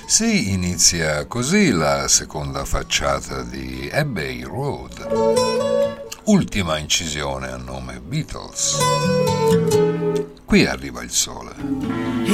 Sì, inizia così la seconda facciata di Abbey Road. Ultima incisione a nome Beatles. Qui arriva il sole.